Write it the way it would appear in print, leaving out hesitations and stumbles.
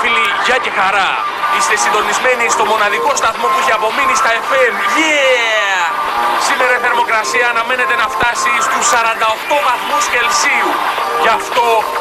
φίλοι, γεια και χαρά. Είστε συντονισμένοι στο μοναδικό σταθμό που έχει απομείνει στα FM. Yeah! Σήμερα η θερμοκρασία αναμένεται να φτάσει στους 48 βαθμούς Κελσίου. Γι' αυτό